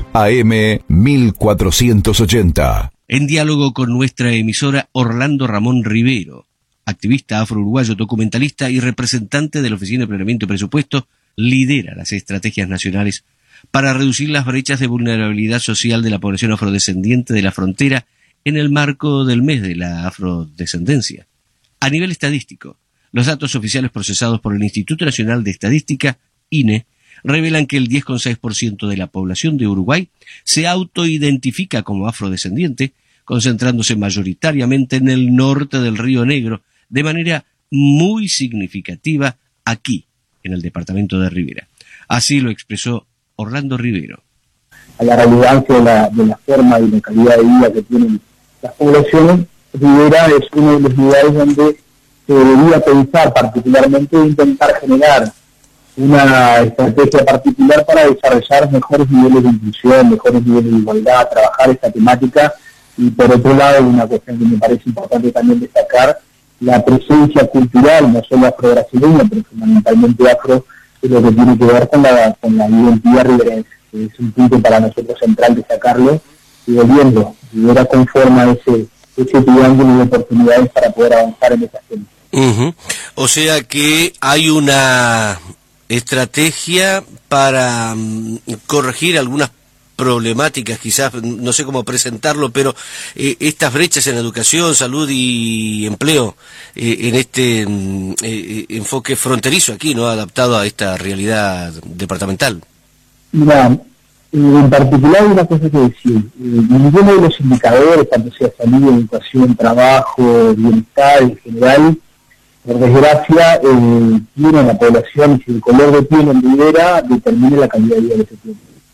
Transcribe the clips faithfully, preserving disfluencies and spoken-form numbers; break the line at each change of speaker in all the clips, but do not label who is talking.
A M mil cuatrocientos ochenta.
En diálogo con nuestra emisora, Orlando Ramón Rivero, activista afro-uruguayo, documentalista y representante de la Oficina de Planeamiento y Presupuesto, lidera las estrategias nacionales para reducir las brechas de vulnerabilidad social de la población afrodescendiente de la frontera en el marco del mes de la afrodescendencia. A nivel estadístico, los datos oficiales procesados por el Instituto Nacional de Estadística, I N E, revelan que el diez coma seis por ciento de la población de Uruguay se autoidentifica como afrodescendiente, concentrándose mayoritariamente en el norte del Río Negro, de manera muy significativa aquí, en el departamento de Rivera. Así lo expresó Orlando Rivero.
A la relevancia de la, de la forma y la calidad de vida que tienen las poblaciones, Rivera es uno de los lugares donde se debería pensar particularmente e intentar generar una estrategia particular para desarrollar mejores niveles de inclusión, mejores niveles de igualdad, trabajar esta temática. Y por otro lado, una cuestión que me parece importante también destacar, la presencia cultural, no solo afro-brasileña, pero fundamentalmente afro, de lo que tiene que ver con la, con la identidad riverense, que es un punto para nosotros central destacarlo, y volviendo, Rivera conforma ese, ese triángulo de oportunidades para poder avanzar en esa agenda.
Uh-huh. O sea que hay una estrategia para um, corregir algunas problemáticas, quizás, no sé cómo presentarlo, pero eh, estas brechas en educación, salud y empleo, eh, en este eh, enfoque fronterizo aquí, ¿no?, adaptado a esta realidad departamental.
Mira, en particular una cosa que decir, eh, ninguno de los indicadores, tanto sea salud, educación, trabajo, bienestar en general, por desgracia, eh, tiene la población, y si el color de piel en Rivera determina la calidad de vida que se tiene.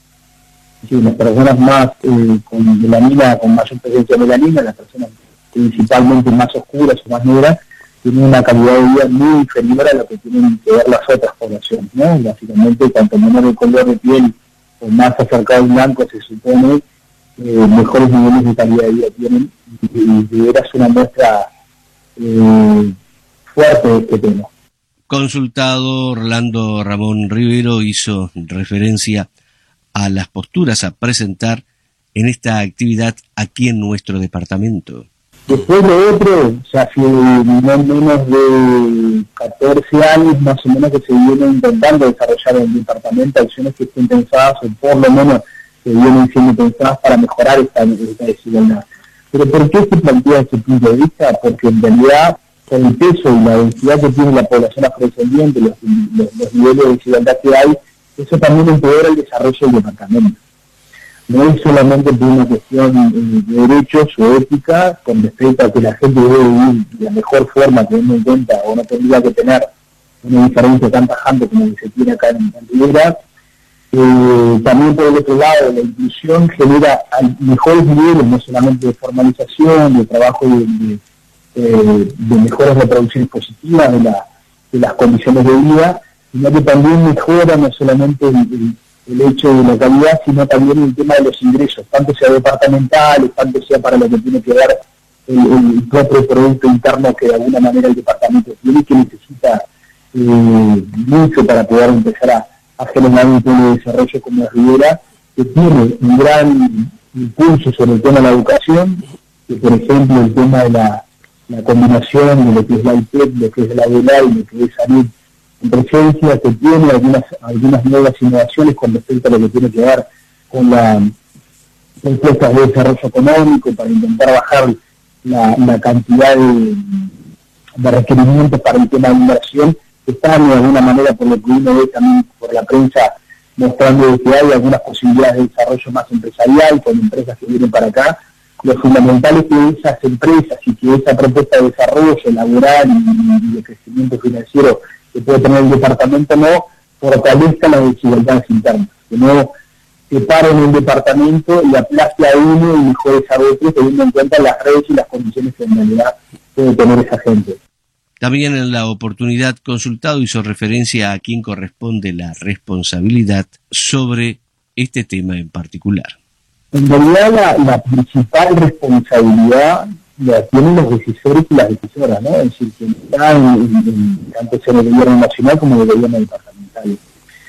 Es decir, las personas más eh, con melanina, con mayor presencia de melanina, las personas principalmente más oscuras o más negras, tienen una calidad de vida muy inferior a lo que tienen que ver las otras poblaciones, ¿no? Básicamente, cuanto menor el color de piel o más acercado al blanco, se supone, eh, mejores niveles de calidad de vida tienen, y, y Rivera es una muestra eh, fuerte de este tema.
Consultado, Orlando Ramón Rivero hizo referencia a las posturas a presentar en esta actividad aquí en nuestro departamento.
Después de otro, ya hace no menos de catorce años más o menos que se viene intentando desarrollar en el departamento acciones que estén pensadas, o por lo menos que vienen siendo pensadas para mejorar esta, esta desigualdad. Pero ¿por qué se plantea este punto de vista? Porque en realidad, con el peso y la densidad que tiene la población afrodescendiente, los, los, los niveles de desigualdad que hay, eso también empeora el desarrollo del departamento. No es solamente por una cuestión de derechos o ética con respecto a que la gente debe vivir de la mejor forma, teniendo en cuenta, o no tendría que tener una diferencia tan tajante como que se tiene acá en, en Rivera. Eh, también por el otro lado, la inclusión genera mejores niveles, no solamente de formalización, de trabajo de, de, eh, de mejoras de producciones positivas de, la, de las condiciones de vida, sino que también mejora no solamente el, el, el hecho de la calidad, sino también el tema de los ingresos, tanto sea departamentales, tanto sea para lo que tiene que ver el, el propio producto interno que de alguna manera el departamento tiene, que necesita eh, mucho para poder empezar a, a generar un plan de desarrollo como la Rivera, que tiene un gran impulso sobre el tema de la educación, que por ejemplo el tema de la, la combinación de lo que es la I P E P, lo que es la D L A y lo que es salud, en presencia, que tiene algunas algunas nuevas innovaciones con respecto a lo que tiene que ver con la propuestas de desarrollo económico para intentar bajar la, la cantidad de, de requerimientos para el tema de inversión, que están de alguna manera, por lo que uno ve también por la prensa, mostrando que hay algunas posibilidades de desarrollo más empresarial con empresas que vienen para acá. Lo fundamental es que esas empresas y que esa propuesta de desarrollo laboral y, y de crecimiento financiero que puede tener el departamento no fortalezca las desigualdades internas, que no separen el departamento y aplaste a uno y mejores a otro, teniendo en cuenta las redes y las condiciones que en realidad puede tener esa gente.
También en la oportunidad consultado hizo referencia a quién corresponde la responsabilidad sobre este tema en particular.
En realidad la, la principal responsabilidad la tienen los decisores y las decisoras, ¿no? Es decir, quien está en, en, en, tanto sea en el gobierno nacional como en el gobierno departamental.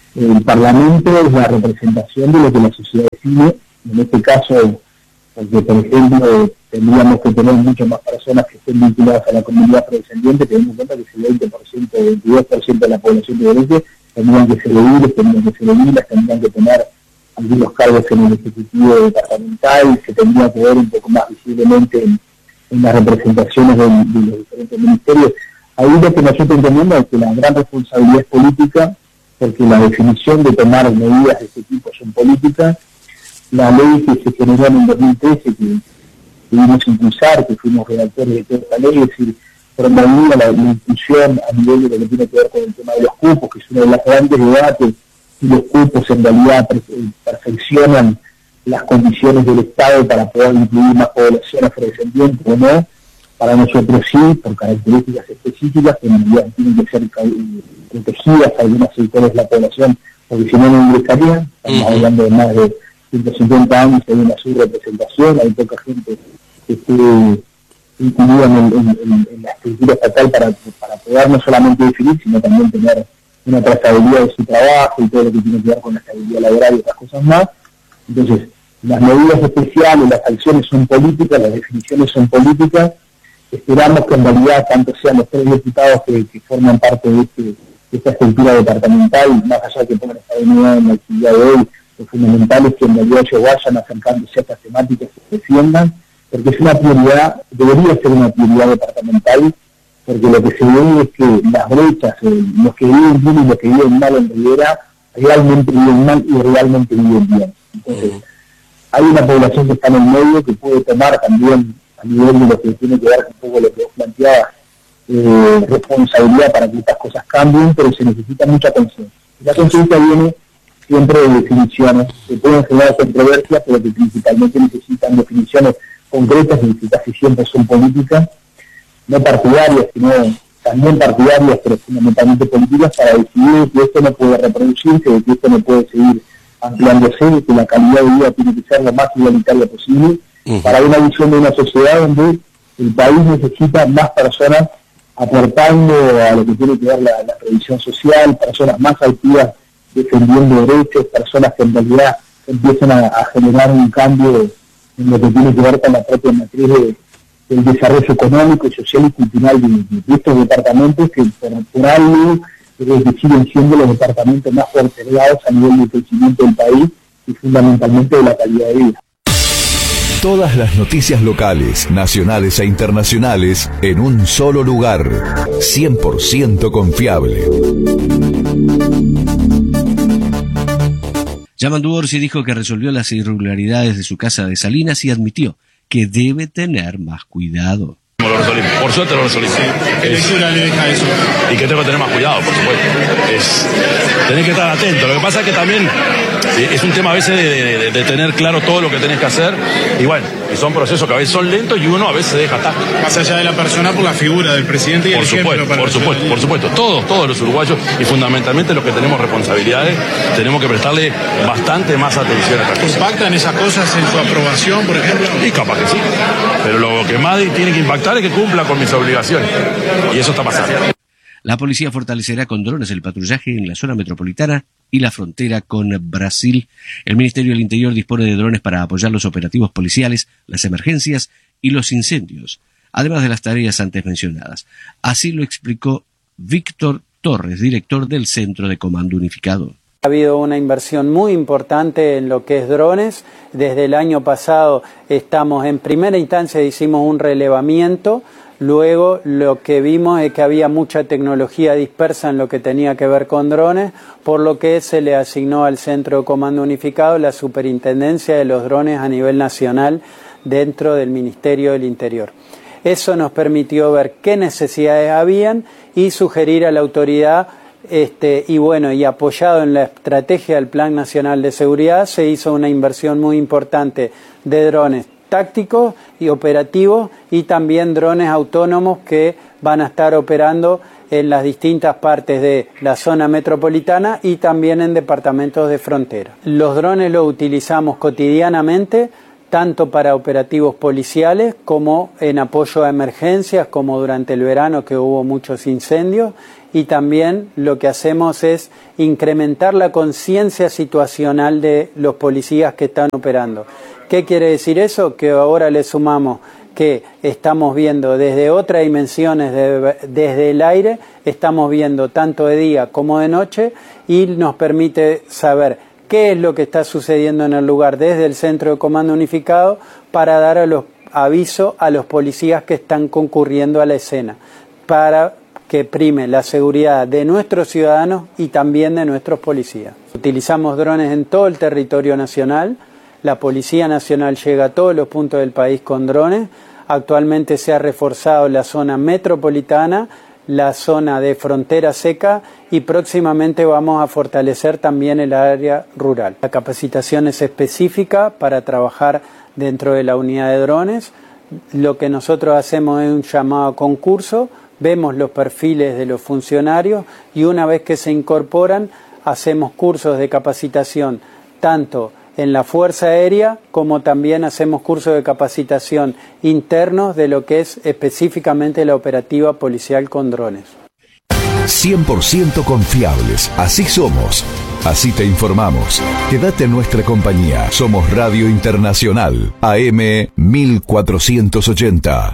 El Parlamento es la representación de lo que la sociedad define, en este caso, porque por ejemplo tendríamos que tener muchas más personas que estén vinculadas a la comunidad afrodescendiente, teniendo en cuenta que si el veinte por ciento, el veintidós por ciento de la población de Orense tendrían que ser civiles, tendrían que ser civiles, tendrían que tener algunos cargos en el Ejecutivo departamental, se tendría que ver un poco más visiblemente en, en las representaciones de, de los diferentes ministerios. Ahí lo que nosotros entendemos es que la gran responsabilidad es política, porque la definición de tomar medidas de este tipo son políticas. La ley que se generó en el dos mil trece, que pudimos impulsar, que fuimos redactores de toda esta ley, es decir, promovía la, la inclusión a nivel de lo que tiene que ver con el tema de los cupos, que es uno de los grandes debates, si los cupos en realidad perfeccionan las condiciones del Estado para poder incluir más población afrodescendiente o no. Para nosotros sí, por características específicas, que en realidad tienen que ser protegidas algunos sectores de la población, porque si no, no ingresarían. Estamos uh-huh. hablando de más de ciento cincuenta años, hay una subrepresentación, hay poca gente que esté incluida en, el, en, en, en la estructura estatal para, para poder no solamente definir, sino también tener una trazabilidad de su trabajo y todo lo que tiene que ver con la estabilidad laboral y otras cosas más. Entonces, las medidas especiales, las acciones son políticas, las definiciones son políticas. Esperamos que en realidad tanto sean los tres diputados que, que forman parte de, este, de esta estructura departamental, más allá que pongan esta unidad en la actividad de hoy, lo fundamental es que en realidad ellos vayan acercándose a estas temáticas y se defiendan, porque es una prioridad, debería ser una prioridad departamental, porque lo que se ve es que las brechas, eh, los que viven bien y los que viven mal en Rivera, realmente viven mal y realmente viven bien. Entonces, uh-huh. hay una población que está en el medio que puede tomar también, a nivel de lo que tiene que ver con un poco lo que vos planteabas, eh, responsabilidad para que estas cosas cambien, pero se necesita mucha conciencia. La conciencia viene siempre de definiciones, que pueden generar controversias, pero que principalmente necesitan definiciones concretas y que casi siempre son políticas, no partidarias, sino también partidarias, pero fundamentalmente políticas, para decidir que esto no puede reproducirse, que esto no puede seguir ampliándose, que la calidad de vida tiene que ser lo más igualitaria posible, uh-huh. para una visión de una sociedad donde el país necesita más personas aportando a lo que tiene que ver la, la previsión social, personas más activas defendiendo derechos, personas que en realidad empiezan a, a generar un cambio en lo que tiene que ver con la propia matriz de, del desarrollo económico, social y cultural de, de estos departamentos que por, por algo eh, que siguen siendo los departamentos más postergados a nivel de crecimiento del país y fundamentalmente de la calidad de vida.
Todas las noticias locales, nacionales e internacionales en un solo lugar. cien por ciento confiable.
Yamandu Orsi dijo que resolvió las irregularidades de su casa de Salinas y admitió que debe tener más cuidado.
Lo resolvimos. Por suerte lo resolvimos.
Sí. ¿Qué lectura le deja eso?
Y que tengo que tener más cuidado, por supuesto. Es, tenés que estar atento. Lo que pasa es que también es un tema a veces de, de, de tener claro todo lo que tenés que hacer. Y bueno, y son procesos que a veces son lentos y uno a veces se deja atar.
Más allá de la persona, por la figura del presidente y
por
el
supuesto,
ejemplo para
por supuesto, por supuesto. Todos, todos los uruguayos y fundamentalmente los que tenemos responsabilidades, tenemos que prestarle bastante más atención a estas cosas.
¿Impactan esas cosas en su aprobación, por ejemplo?
Y capaz que sí. Pero lo que más tiene que impactar es que cumpla con mis obligaciones. Y eso está pasando.
La policía fortalecerá con drones el patrullaje en la zona metropolitana y la frontera con Brasil. El Ministerio del Interior dispone de drones para apoyar los operativos policiales, las emergencias y los incendios, además de las tareas antes mencionadas. Así lo explicó Víctor Torres, director del Centro de Comando Unificado.
Ha habido una inversión muy importante en lo que es drones. Desde el año pasado estamos, en primera instancia hicimos un relevamiento, luego lo que vimos es que había mucha tecnología dispersa en lo que tenía que ver con drones, por lo que se le asignó al Centro de Comando Unificado la superintendencia de los drones a nivel nacional dentro del Ministerio del Interior. Eso nos permitió ver qué necesidades habían y sugerir a la autoridad. Este, y bueno, y apoyado en la estrategia del Plan Nacional de Seguridad, se hizo una inversión muy importante de drones tácticos y operativos y también drones autónomos que van a estar operando en las distintas partes de la zona metropolitana y también en departamentos de frontera. Los drones los utilizamos cotidianamente tanto para operativos policiales como en apoyo a emergencias, como durante el verano que hubo muchos incendios, y también lo que hacemos es incrementar la conciencia situacional de los policías que están operando. ¿Qué quiere decir eso? Que ahora le sumamos que estamos viendo desde otras dimensiones, de, desde el aire, estamos viendo tanto de día como de noche, y nos permite saber qué es lo que está sucediendo en el lugar desde el Centro de Comando Unificado para dar a los aviso a los policías que están concurriendo a la escena, para que prime la seguridad de nuestros ciudadanos y también de nuestros policías. Utilizamos drones en todo el territorio nacional, la Policía Nacional llega a todos los puntos del país con drones, actualmente se ha reforzado la zona metropolitana, la zona de frontera seca, y próximamente vamos a fortalecer también el área rural. La capacitación es específica para trabajar dentro de la unidad de drones. Lo que nosotros hacemos es un llamado a concurso, vemos los perfiles de los funcionarios y una vez que se incorporan hacemos cursos de capacitación tanto en la Fuerza Aérea como también hacemos cursos de capacitación internos de lo que es específicamente la operativa policial con drones.
cien por ciento confiables, así somos, así te informamos. Quédate en nuestra compañía, somos Radio Internacional, A M mil cuatrocientos ochenta.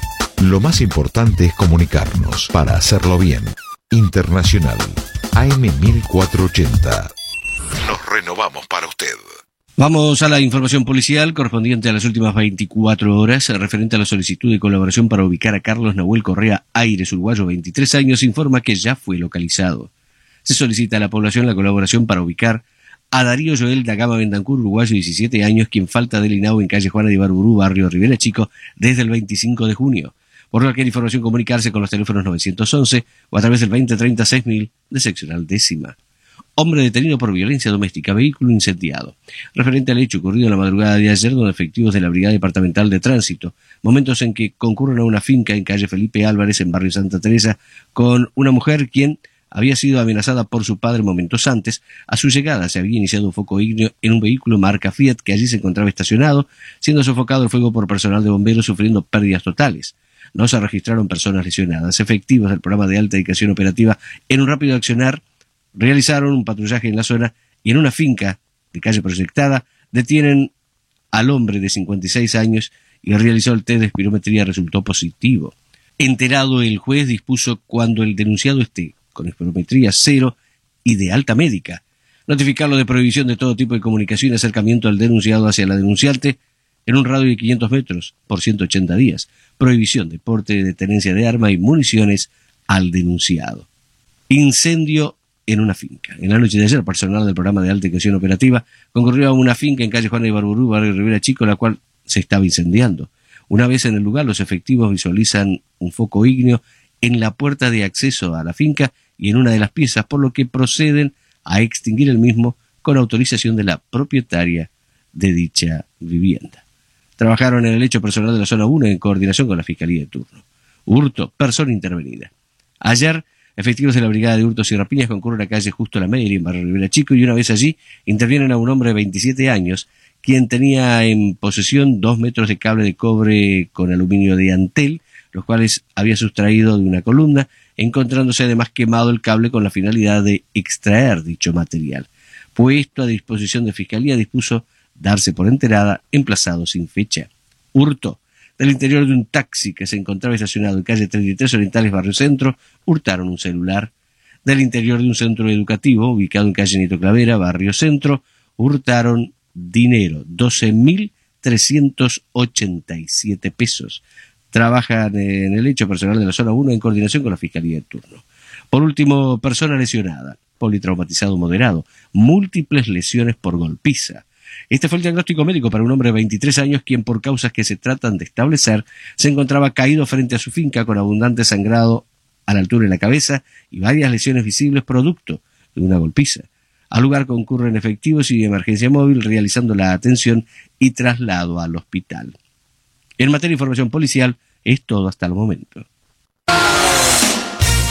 Lo más importante es comunicarnos para hacerlo bien. Internacional, A M mil cuatrocientos ochenta. Nos renovamos para usted.
Vamos a la información policial correspondiente a las últimas veinticuatro horas, referente a la solicitud de colaboración para ubicar a Carlos Nahuel Correa Aires, uruguayo, veintitrés años, informa que ya fue localizado. Se solicita a la población la colaboración para ubicar a Darío Joel da Gama Bendancur, uruguayo, diecisiete años, quien falta del INAU en calle Juana de Ibarburú, barrio Rivera Chico, desde el veinticinco de junio. Por cualquier información, comunicarse con los teléfonos novecientos once o a través del veinte treinta seis mil de seccional décima. Hombre detenido por violencia doméstica, vehículo incendiado. Referente al hecho ocurrido en la madrugada de ayer, donde efectivos de la Brigada Departamental de Tránsito, momentos en que concurren a una finca en calle Felipe Álvarez, en barrio Santa Teresa, con una mujer quien había sido amenazada por su padre momentos antes. A su llegada se había iniciado un foco ígneo en un vehículo marca Fiat que allí se encontraba estacionado, siendo sofocado el fuego por personal de bomberos, sufriendo pérdidas totales. No se registraron personas lesionadas. Efectivos del programa de alta dedicación operativa, en un rápido accionar, realizaron un patrullaje en la zona y en una finca de calle Proyectada detienen al hombre de cincuenta y seis años y realizó el test de espirometría, resultó positivo. Enterado, el juez dispuso, cuando el denunciado esté con espirometría cero y de alta médica, notificarlo de prohibición de todo tipo de comunicación y acercamiento al denunciado hacia la denunciante en un radio de quinientos metros por ciento ochenta días, prohibición de porte, de tenencia de arma y municiones al denunciado. Incendio en una finca. En la noche de ayer, personal del programa de alta dedicación operativa concurrió a una finca en calle Juana de Ibarburú, barrio Rivera Chico, la cual se estaba incendiando. Una vez en el lugar, los efectivos visualizan un foco ígneo en la puerta de acceso a la finca y en una de las piezas, por lo que proceden a extinguir el mismo con autorización de la propietaria de dicha vivienda. Trabajaron en el hecho personal de la zona uno en coordinación con la Fiscalía de turno. Hurto, persona intervenida. Ayer, efectivos de la Brigada de Hurtos y Rapiñas concurren a calle Justo la Meire, en barrio Rivera Chico, y una vez allí intervienen a un hombre de veintisiete años, quien tenía en posesión dos metros de cable de cobre con aluminio de Antel, los cuales había sustraído de una columna, encontrándose además quemado el cable con la finalidad de extraer dicho material. Puesto a disposición de Fiscalía, dispuso darse por enterada, emplazado sin fecha. Hurto. Del interior de un taxi que se encontraba estacionado en calle treinta y tres Orientales, barrio Centro, hurtaron un celular. Del interior de un centro educativo ubicado en calle Nieto Clavera, barrio Centro, hurtaron dinero, doce mil trescientos ochenta y siete pesos. Trabajan en el hecho personal de la zona uno en coordinación con la Fiscalía de turno. Por último, persona lesionada, politraumatizado moderado, múltiples lesiones por golpiza. Este fue el diagnóstico médico para un hombre de veintitrés años, quien por causas que se tratan de establecer, se encontraba caído frente a su finca con abundante sangrado a la altura de la cabeza y varias lesiones visibles producto de una golpiza. Al lugar concurren efectivos y de emergencia móvil realizando la atención y traslado al hospital. En materia de información policial, es todo hasta el momento.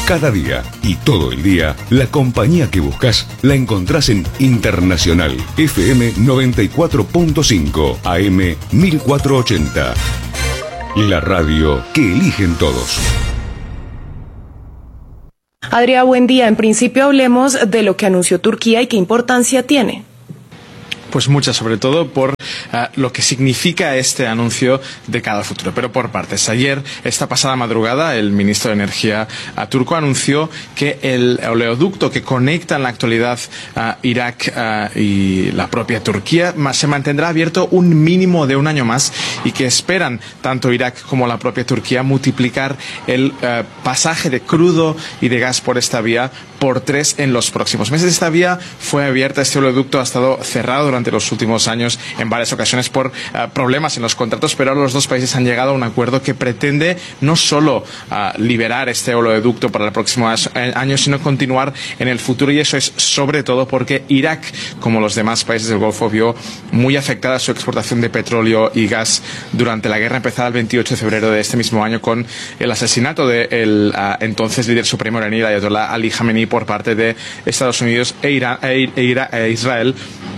Cada día y todo el día, la compañía que buscas la encontrás en Internacional F M noventa y cuatro punto cinco, A M mil cuatrocientos ochenta. La radio que eligen todos.
Adrián, buen día. En principio hablemos de lo que anunció Turquía y qué importancia tiene.
Pues mucha, sobre todo por uh, lo que significa este anuncio de cara al futuro. Pero por partes. Ayer, esta pasada madrugada, el ministro de Energía uh, turco anunció que el oleoducto que conecta en la actualidad uh, Irak uh, y la propia Turquía se mantendrá abierto un mínimo de un año más y que esperan tanto Irak como la propia Turquía multiplicar el uh, pasaje de crudo y de gas por esta vía por tres en los próximos meses. Esta vía fue abierta, este oleoducto ha estado cerrado durante los últimos años en varias ocasiones por uh, problemas en los contratos, pero ahora los dos países han llegado a un acuerdo que pretende no solo uh, liberar este oleoducto para el próximo año, sino continuar en el futuro, y eso es sobre todo porque Irak, como los demás países del Golfo, vio muy afectada su exportación de petróleo y gas durante la guerra empezada el veintiocho de febrero de este mismo año con el asesinato del uh, entonces líder supremo iraní, el Ayatollah Ali Khamenei, por parte de Estados Unidos e, Irán, e, e, e Israel,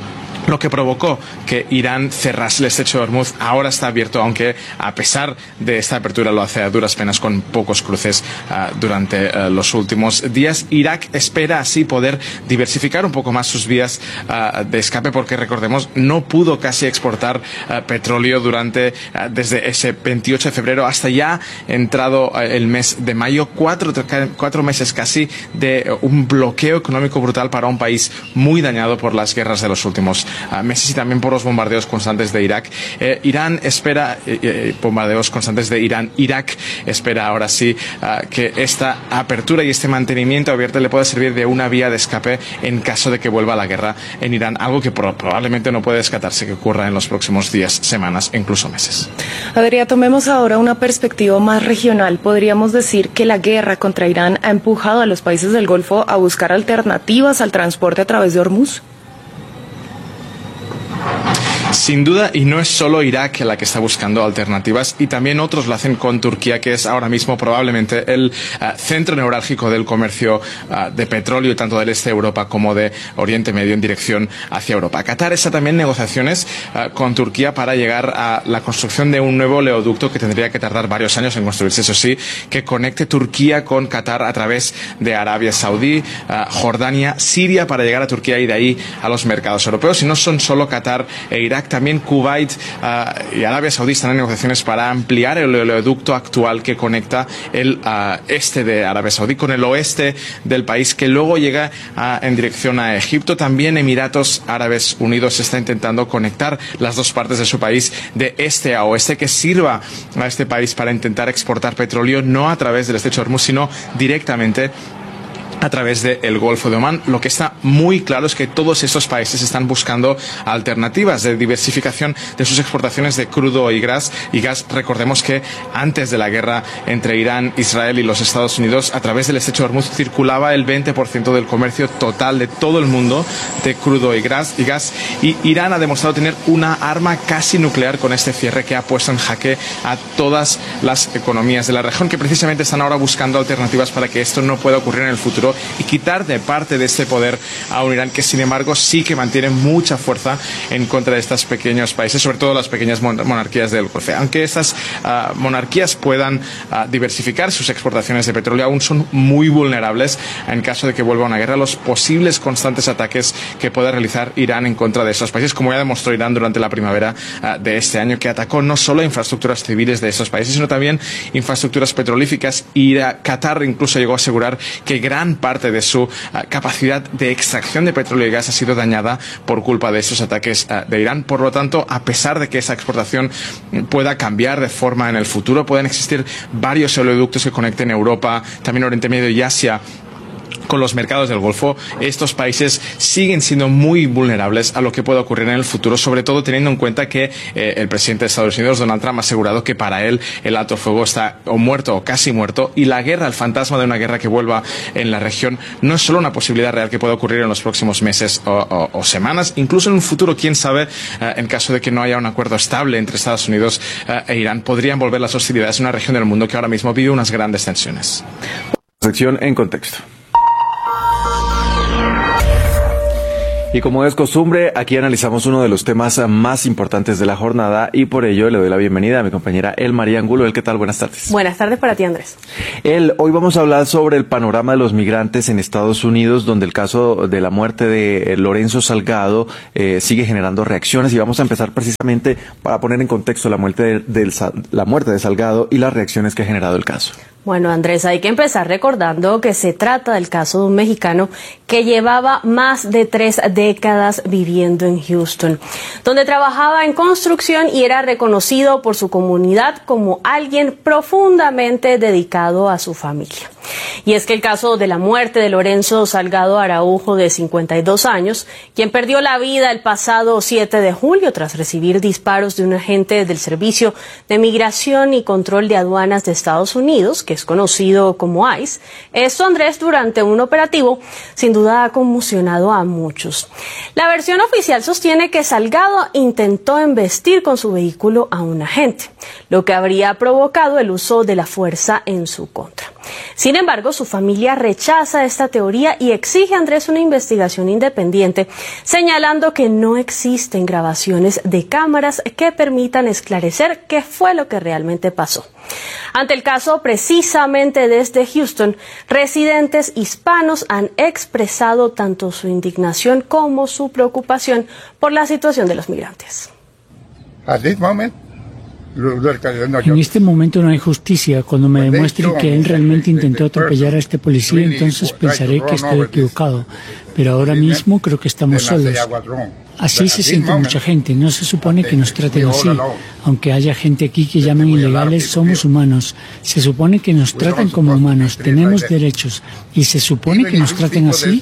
lo que provocó que Irán cerrase el estrecho de Hormuz. Ahora está abierto, aunque a pesar de esta apertura lo hace a duras penas con pocos cruces uh, durante uh, los últimos días. Irak espera así poder diversificar un poco más sus vías uh, de escape, porque recordemos, no pudo casi exportar uh, petróleo durante uh, desde ese veintiocho de febrero hasta ya entrado uh, el mes de mayo, cuatro, cuatro meses casi de uh, un bloqueo económico brutal para un país muy dañado por las guerras de los últimos Uh, meses y también por los bombardeos constantes de Irak. Eh, Irán espera, eh, eh, bombardeos constantes de Irán. Irak espera ahora sí uh, que esta apertura y este mantenimiento abierto le pueda servir de una vía de escape en caso de que vuelva la guerra en Irán, algo que pro probablemente no puede descartarse que ocurra en los próximos días, semanas e incluso meses.
Adrián, tomemos ahora una perspectiva más regional. ¿Podríamos decir que la guerra contra Irán ha empujado a los países del Golfo a buscar alternativas al transporte a través de Hormuz?
Sin duda, y no es solo Irak la que está buscando alternativas, y también otros lo hacen con Turquía, que es ahora mismo probablemente el uh, centro neurálgico del comercio uh, de petróleo, tanto del este de Europa como de Oriente Medio en dirección hacia Europa. Qatar está también en negociaciones uh, con Turquía para llegar a la construcción de un nuevo oleoducto que tendría que tardar varios años en construirse, eso sí, que conecte Turquía con Qatar a través de Arabia Saudí, uh, Jordania, Siria, para llegar a Turquía y de ahí a los mercados europeos. Y no son solo Qatar e Irak, también Kuwait uh, y Arabia Saudí están en negociaciones para ampliar el oleoducto actual que conecta el uh, este de Arabia Saudí con el oeste del país, que luego llega uh, en dirección a Egipto. También Emiratos Árabes Unidos está intentando conectar las dos partes de su país de este a oeste, que sirva a este país para intentar exportar petróleo no a través del estrecho de Hormuz, sino directamente a través del Golfo de Omán. Lo que está muy claro es que todos estos países están buscando alternativas de diversificación de sus exportaciones de crudo y gas. Y gas, recordemos que antes de la guerra entre Irán, Israel y los Estados Unidos, a través del estrecho de Hormuz circulaba el veinte por ciento del comercio total de todo el mundo de crudo y gas. Y gas. Y Irán ha demostrado tener una arma casi nuclear con este cierre que ha puesto en jaque a todas las economías de la región, que precisamente están ahora buscando alternativas para que esto no pueda ocurrir en el futuro y quitar de parte de este poder a un Irán que, sin embargo, sí que mantiene mucha fuerza en contra de estos pequeños países, sobre todo las pequeñas monarquías del Golfo. Aunque estas uh, monarquías puedan uh, diversificar sus exportaciones de petróleo, aún son muy vulnerables en caso de que vuelva una guerra a los posibles constantes ataques que pueda realizar Irán en contra de estos países, como ya demostró Irán durante la primavera uh, de este año, que atacó no solo infraestructuras civiles de estos países, sino también infraestructuras petrolíficas. Y uh, Qatar incluso llegó a asegurar que gran parte de su uh, capacidad de extracción de petróleo y gas ha sido dañada por culpa de estos ataques uh, de Irán. Por lo tanto, a pesar de que esa exportación pueda cambiar de forma en el futuro, pueden existir varios oleoductos que conecten Europa, también Oriente Medio y Asia con los mercados del Golfo. Estos países siguen siendo muy vulnerables a lo que pueda ocurrir en el futuro, sobre todo teniendo en cuenta que eh, el presidente de Estados Unidos, Donald Trump, ha asegurado que para él el alto fuego está o muerto o casi muerto, y la guerra, el fantasma de una guerra que vuelva en la región, no es solo una posibilidad real que pueda ocurrir en los próximos meses o, o, o semanas, incluso en un futuro, quién sabe, eh, en caso de que no haya un acuerdo estable entre Estados Unidos eh, e Irán, podrían volver las hostilidades en una región del mundo que ahora mismo vive unas grandes tensiones.
Sección En Contexto. Y como es costumbre, aquí analizamos uno de los temas más importantes de la jornada y por ello le doy la bienvenida a mi compañera El María Angulo. El, ¿qué tal? Buenas tardes.
Buenas tardes para ti, Andrés.
El, hoy vamos a hablar sobre el panorama de los migrantes en Estados Unidos, donde el caso de la muerte de Lorenzo Salgado eh, sigue generando reacciones, y vamos a empezar precisamente para poner en contexto la muerte de, de, la muerte de Salgado y las reacciones que ha generado el caso.
Bueno, Andrés, hay que empezar recordando que se trata del caso de un mexicano que llevaba más de tres décadas viviendo en Houston, donde trabajaba en construcción y era reconocido por su comunidad como alguien profundamente dedicado a su familia. Y es que el caso de la muerte de Lorenzo Salgado Araujo, de cincuenta y dos años, quien perdió la vida el pasado siete de julio tras recibir disparos de un agente del Servicio de Migración y Control de Aduanas de Estados Unidos, que es conocido como ICE. Esto, Andrés, durante un operativo, sin duda ha conmocionado a muchos. La versión oficial sostiene que Salgado intentó embestir con su vehículo a un agente, lo que habría provocado el uso de la fuerza en su contra. Sin embargo, su familia rechaza esta teoría y exige a Andrés una investigación independiente, señalando que no existen grabaciones de cámaras que permitan esclarecer qué fue lo que realmente pasó. Ante el caso, precisamente desde Houston, residentes hispanos han expresado tanto su indignación como su preocupación por la situación de los migrantes.
At this moment,
En este momento no hay justicia. Cuando me demuestren que él realmente intentó atropellar a este policía, entonces pensaré que estoy equivocado. Pero ahora mismo creo que estamos solos. Así se siente mucha gente. No se supone que nos traten así. Aunque haya gente aquí que llamen ilegales, somos humanos. Se supone que nos tratan como humanos. Tenemos derechos. Y se supone que nos traten así.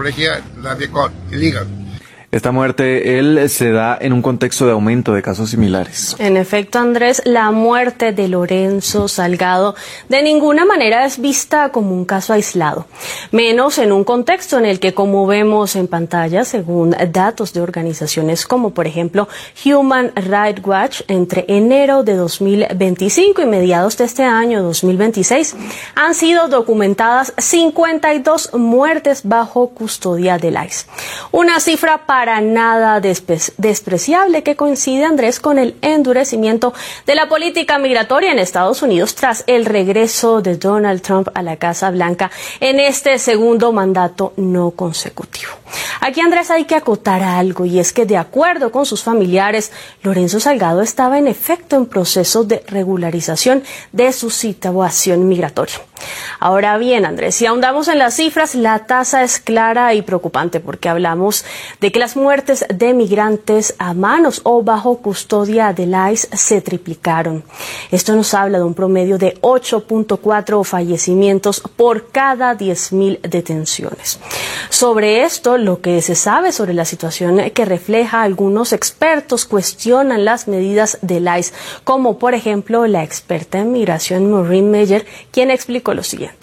Esta muerte, él, se da en un contexto de aumento de casos similares.
En efecto, Andrés, la muerte de Lorenzo Salgado de ninguna manera es vista como un caso aislado, menos en un contexto en el que, como vemos en pantalla, según datos de organizaciones como, por ejemplo, Human Rights Watch, entre enero de dos mil veinticinco y mediados de este año dos mil veintiséis, han sido documentadas cincuenta y dos muertes bajo custodia del ICE. Una cifra para para nada despe- despreciable que coincide, Andrés, con el endurecimiento de la política migratoria en Estados Unidos tras el regreso de Donald Trump a la Casa Blanca en este segundo mandato no consecutivo. Aquí, Andrés, hay que acotar algo, y es que, de acuerdo con sus familiares, Lorenzo Salgado estaba en efecto en proceso de regularización de su situación migratoria. Ahora bien, Andrés, si ahondamos en las cifras, la tasa es clara y preocupante, porque hablamos de que las muertes de migrantes a manos o bajo custodia del ICE se triplicaron. Esto nos habla de un promedio de ocho punto cuatro fallecimientos por cada diez mil detenciones. Sobre esto, lo que se sabe sobre la situación que refleja, algunos expertos cuestionan las medidas del ICE, como por ejemplo la experta en migración Maureen Meyer, quien explicó lo siguiente.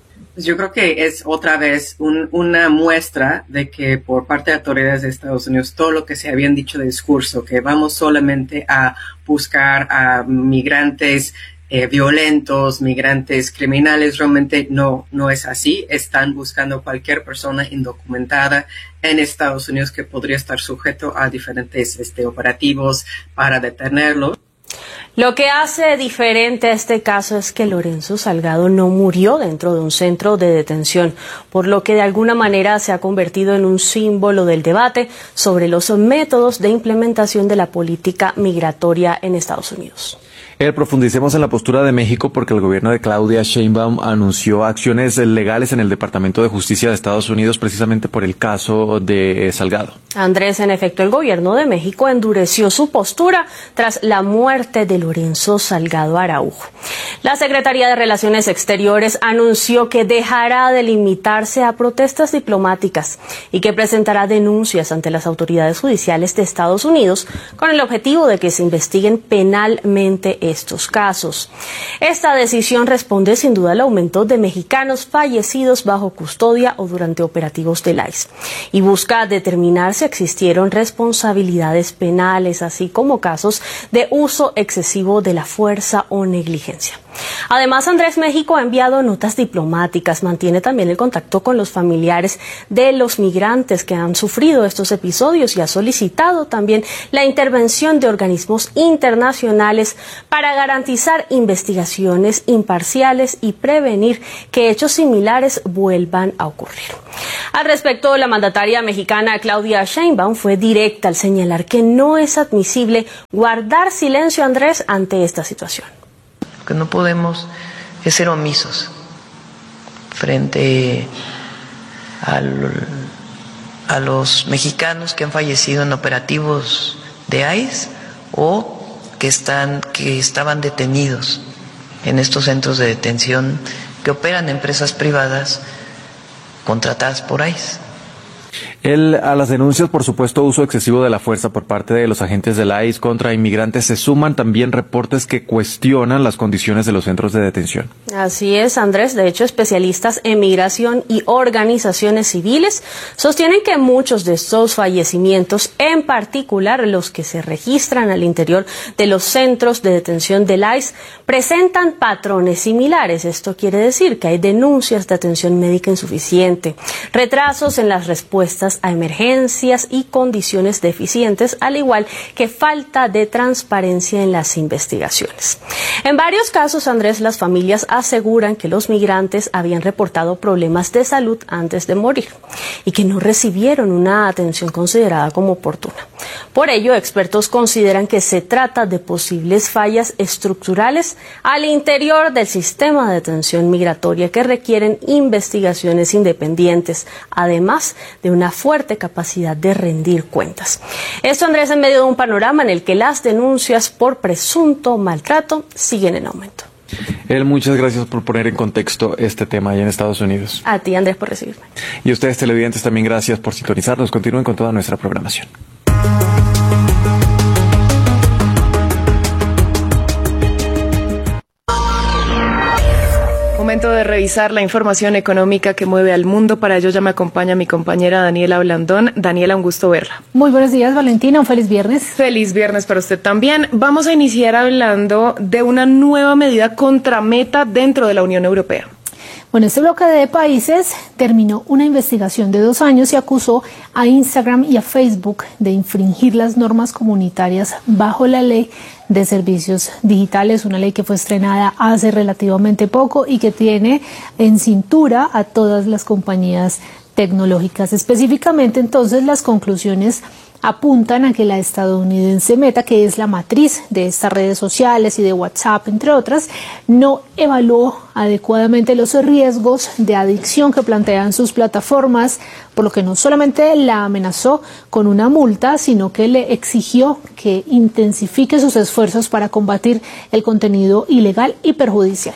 Yo creo que es otra vez un, una muestra de que por parte de autoridades de Estados Unidos todo lo que se habían dicho de discurso, que vamos solamente a buscar a migrantes eh, violentos, migrantes criminales, realmente no, no es así. Están buscando cualquier persona indocumentada en Estados Unidos que podría estar sujeto a diferentes este, operativos para detenerlo.
Lo que hace diferente a este caso es que Lorenzo Salgado no murió dentro de un centro de detención, por lo que de alguna manera se ha convertido en un símbolo del debate sobre los métodos de implementación de la política migratoria en Estados Unidos.
Eh, profundicemos en la postura de México, porque el gobierno de Claudia Sheinbaum anunció acciones legales en el Departamento de Justicia de Estados Unidos precisamente por el caso de Salgado.
Andrés, en efecto, el gobierno de México endureció su postura tras la muerte de Lorenzo Salgado Araujo. La Secretaría de Relaciones Exteriores anunció que dejará de limitarse a protestas diplomáticas y que presentará denuncias ante las autoridades judiciales de Estados Unidos con el objetivo de que se investiguen penalmente estos casos. Esta decisión responde sin duda al aumento de mexicanos fallecidos bajo custodia o durante operativos del ICE y busca determinar si existieron responsabilidades penales, así como casos de uso excesivo de la fuerza o negligencia. Además, Andrés, México ha enviado notas diplomáticas, mantiene también el contacto con los familiares de los migrantes que han sufrido estos episodios y ha solicitado también la intervención de organismos internacionales para garantizar investigaciones imparciales y prevenir que hechos similares vuelvan a ocurrir. Al respecto, la mandataria mexicana Claudia Sheinbaum fue directa al señalar que no es admisible guardar silencio, Andrés, ante esta situación.
Lo que no podemos es ser omisos frente al, a los mexicanos que han fallecido en operativos de I C E o que están que estaban detenidos en estos centros de detención que operan empresas privadas contratadas por I C E.
El, a las denuncias, por supuesto, uso excesivo de la fuerza por parte de los agentes de la I C E contra inmigrantes, se suman también reportes que cuestionan las condiciones de los centros de detención.
Así es, Andrés. De hecho, especialistas en migración y organizaciones civiles sostienen que muchos de estos fallecimientos, en particular los que se registran al interior de los centros de detención del I C E, presentan patrones similares. Esto quiere decir que hay denuncias de atención médica insuficiente, retrasos en las respuestas a emergencias y condiciones deficientes, al igual que falta de transparencia en las investigaciones. En varios casos, Andrés, las familias aseguran que los migrantes habían reportado problemas de salud antes de morir y que no recibieron una atención considerada como oportuna. Por ello, expertos consideran que se trata de posibles fallas estructurales al interior del sistema de detención migratoria que requieren investigaciones independientes, además de una fuerte capacidad de rendir cuentas. Esto, Andrés, en medio de un panorama en el que las denuncias por presunto maltrato siguen en aumento.
El, muchas gracias por poner en contexto este tema allá en Estados Unidos.
A ti, Andrés, por recibirme.
Y a ustedes, televidentes, también gracias por sintonizarnos. Continúen con toda nuestra programación.
Momento de revisar la información económica que mueve al mundo. Para ello ya me acompaña mi compañera Daniela Blandón. Daniela, un gusto verla.
Muy buenos días, Valentina. Un feliz viernes.
Feliz viernes para usted también. Vamos a iniciar hablando de una nueva medida contra Meta dentro de la Unión Europea.
Bueno, este bloque de países terminó una investigación de dos años y acusó a Instagram y a Facebook de infringir las normas comunitarias bajo la ley de servicios digitales, una ley que fue estrenada hace relativamente poco y que tiene en cintura a todas las compañías tecnológicas. Específicamente, entonces, las conclusiones apuntan a que la estadounidense Meta, que es la matriz de estas redes sociales y de WhatsApp, entre otras, no evaluó adecuadamente los riesgos de adicción que plantean sus plataformas, por lo que no solamente la amenazó con una multa, sino que le exigió que intensifique sus esfuerzos para combatir el contenido ilegal y perjudicial.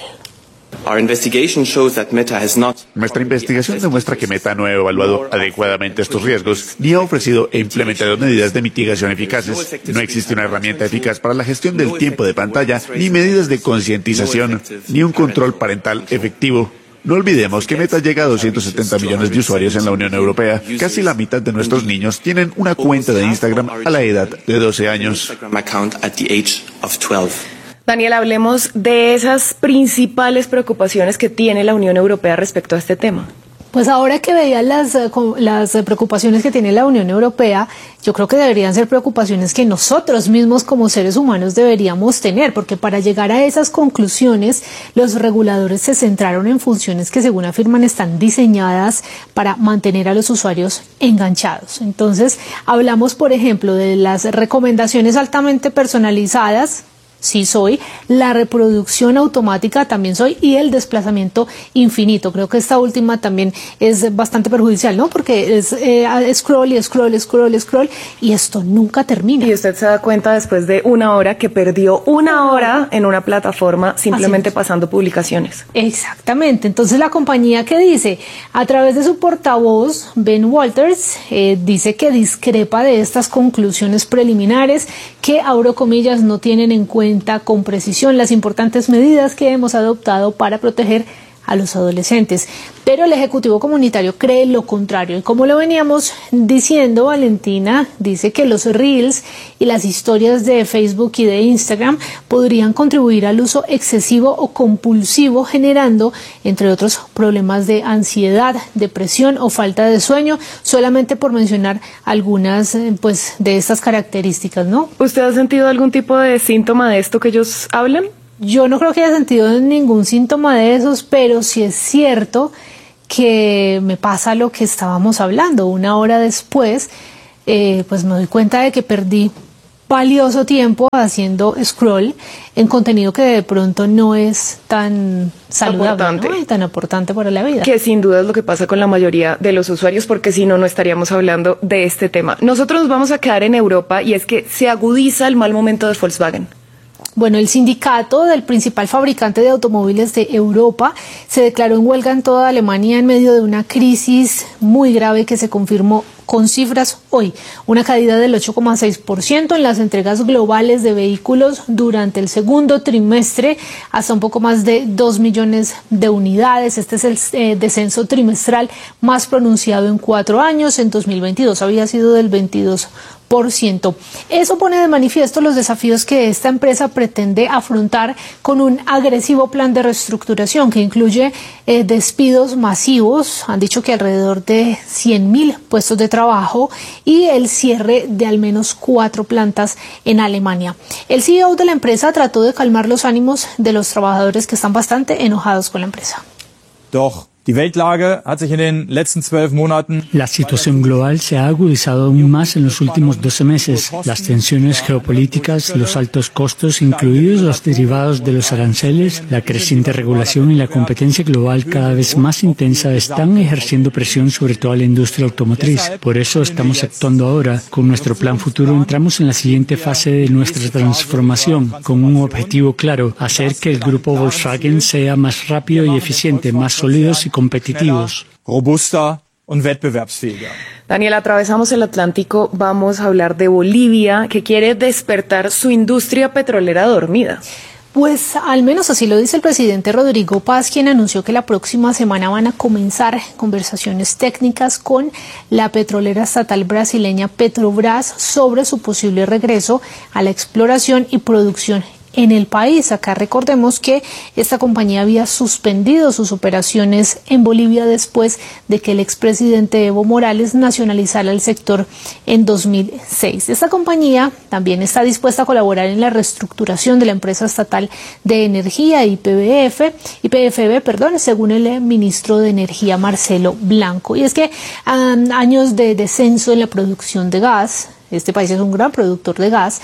Nuestra investigación demuestra que Meta no ha evaluado adecuadamente estos riesgos ni ha ofrecido e implementado medidas de mitigación eficaces. No existe una herramienta eficaz para la gestión del tiempo de pantalla, ni medidas de concientización, ni un control parental efectivo. No olvidemos que Meta llega a doscientos setenta millones de usuarios en la Unión Europea. Casi la mitad de nuestros niños tienen una cuenta de Instagram a la edad de doce años.
Daniel, hablemos de esas principales preocupaciones que tiene la Unión Europea respecto a este tema.
Pues ahora que veía las, las preocupaciones que tiene la Unión Europea, yo creo que deberían ser preocupaciones que nosotros mismos como seres humanos deberíamos tener, porque para llegar a esas conclusiones, los reguladores se centraron en funciones que, según afirman, están diseñadas para mantener a los usuarios enganchados. Entonces, hablamos, por ejemplo, de las recomendaciones altamente personalizadas. Sí soy, la reproducción automática también soy, y el desplazamiento infinito. Creo que esta última también es bastante perjudicial, ¿no? Porque es eh, scroll y scroll, scroll, scroll, y esto nunca termina.
Y usted se da cuenta después de una hora que perdió una hora en una plataforma simplemente pasando publicaciones.
Exactamente. Entonces la compañía, que dice, a través de su portavoz, Ben Walters, eh, dice que discrepa de estas conclusiones preliminares que, abro comillas, no tienen en cuenta con precisión las importantes medidas que hemos adoptado para proteger a los adolescentes. Pero el Ejecutivo Comunitario cree lo contrario. Y como lo veníamos diciendo, Valentina dice que los Reels y las historias de Facebook y de Instagram podrían contribuir al uso excesivo o compulsivo, generando, entre otros, problemas de ansiedad, depresión o falta de sueño, solamente por mencionar algunas pues, de estas características, ¿no?
¿Usted ha sentido algún tipo de síntoma de esto que ellos hablan?
Yo no creo que haya sentido ningún síntoma de esos, pero sí es cierto que me pasa lo que estábamos hablando. Una hora después, eh, pues me doy cuenta de que perdí valioso tiempo haciendo scroll en contenido que de pronto no es tan saludable, ¿no? Y tan aportante para la vida.
Que sin duda es lo que pasa con la mayoría de los usuarios, porque si no, no estaríamos hablando de este tema. Nosotros nos vamos a quedar en Europa y es que se agudiza el mal momento de Volkswagen.
Bueno, el sindicato del principal fabricante de automóviles de Europa se declaró en huelga en toda Alemania en medio de una crisis muy grave que se confirmó con cifras hoy. Una caída del ocho coma seis por ciento en las entregas globales de vehículos durante el segundo trimestre, hasta un poco más de dos millones de unidades. Este es el eh, descenso trimestral más pronunciado en cuatro años. En dos mil veintidós había sido del veintidós por ciento. Eso pone de manifiesto los desafíos que esta empresa pretende afrontar con un agresivo plan de reestructuración que incluye eh, despidos masivos. Han dicho que alrededor de cien mil puestos de trabajo y el cierre de al menos cuatro plantas en Alemania. El C E O de la empresa trató de calmar los ánimos de los trabajadores que están bastante enojados con la empresa.
Doch. Die Weltlage hat sich in den letzten zwölf Monaten.
La situación global se ha agudizado aún más en los últimos doce meses. Las tensiones geopolíticas, los altos costos, incluidos los derivados de los aranceles, la creciente regulación y la competencia global cada vez más intensa están ejerciendo presión sobre toda la industria automotriz. Por eso estamos actuando ahora. Con nuestro plan futuro entramos en la siguiente fase de nuestra transformación, con un objetivo claro: hacer que el grupo Volkswagen sea más rápido y eficiente, más sólidos y competitivos.
Robuster und wettbewerbsfähiger.
Daniel, atravesamos el Atlántico, vamos a hablar de Bolivia, que quiere despertar su industria petrolera dormida.
Pues al menos así lo dice el presidente Rodrigo Paz, quien anunció que la próxima semana van a comenzar conversaciones técnicas con la petrolera estatal brasileña Petrobras sobre su posible regreso a la exploración y producción en el país. Acá recordemos que esta compañía había suspendido sus operaciones en Bolivia después de que el expresidente Evo Morales nacionalizara el sector en dos mil seis. Esta compañía también está dispuesta a colaborar en la reestructuración de la empresa estatal de energía I P B F, I P F B, perdón, según el ministro de Energía Marcelo Blanco. Y es que um, años de descenso en la producción de gas. Este país es un gran productor de gas,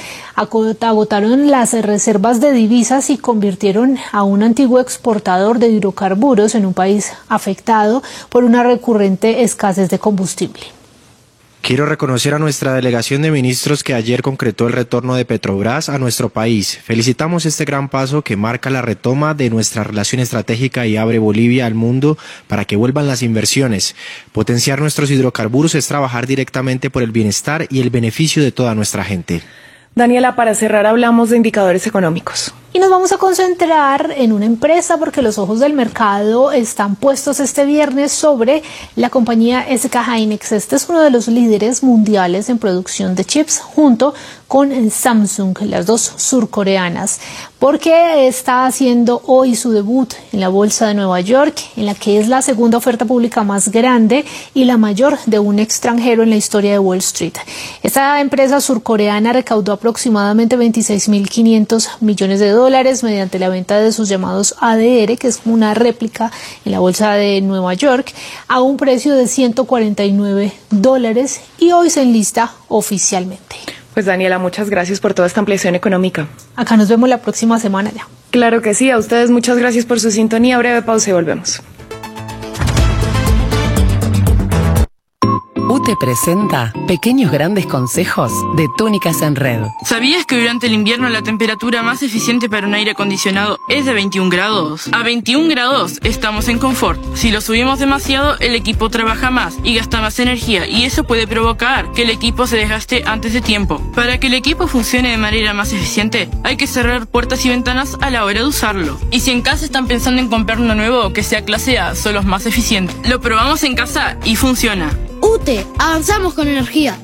agotaron las reservas de divisas y convirtieron a un antiguo exportador de hidrocarburos en un país afectado por una recurrente escasez de combustible.
Quiero reconocer a nuestra delegación de ministros que ayer concretó el retorno de Petrobras a nuestro país. Felicitamos este gran paso que marca la retoma de nuestra relación estratégica y abre Bolivia al mundo para que vuelvan las inversiones. Potenciar nuestros hidrocarburos es trabajar directamente por el bienestar y el beneficio de toda nuestra gente.
Daniela, para cerrar hablamos de indicadores económicos.
Y nos vamos a concentrar en una empresa porque los ojos del mercado están puestos este viernes sobre la compañía S K Hynix. Este es uno de los líderes mundiales en producción de chips junto con Samsung, las dos surcoreanas, porque está haciendo hoy su debut en la bolsa de Nueva York, en la que es la segunda oferta pública más grande y la mayor de un extranjero en la historia de Wall Street. Esta empresa surcoreana recaudó aproximadamente veintiséis mil quinientos millones de dólares mediante la venta de sus llamados A D R, que es como una réplica en la bolsa de Nueva York, a un precio de ciento cuarenta y nueve dólares y hoy se enlista oficialmente.
Pues Daniela, muchas gracias por toda esta ampliación económica.
Acá nos vemos la próxima semana ya.
Claro que sí, a ustedes muchas gracias por su sintonía. Breve pausa y volvemos.
U T E presenta pequeños grandes consejos de Túnicas en Red.
¿Sabías que durante el invierno la temperatura más eficiente para un aire acondicionado es de veintiún grados? A veintiún grados estamos en confort. Si lo subimos demasiado, el equipo trabaja más y gasta más energía, y eso puede provocar que el equipo se desgaste antes de tiempo. Para que el equipo funcione de manera más eficiente, hay que cerrar puertas y ventanas a la hora de usarlo. Y si en casa están pensando en comprar uno nuevo que sea clase A, son los más eficientes. Lo probamos en casa y funciona.
U T E, avanzamos con energía.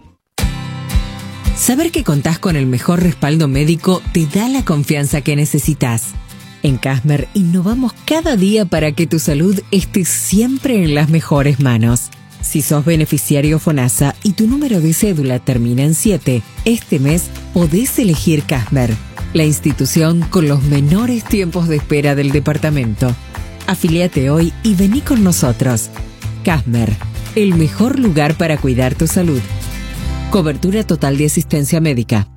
Saber que contás con el mejor respaldo médico te da la confianza que necesitas. En Casmer innovamos cada día para que tu salud esté siempre en las mejores manos. Si sos beneficiario FONASA y tu número de cédula termina en siete, este mes podés elegir Casmer, la institución con los menores tiempos de espera del departamento. Afíliate hoy y vení con nosotros. Casmer, el mejor lugar para cuidar tu salud. Cobertura total de asistencia médica.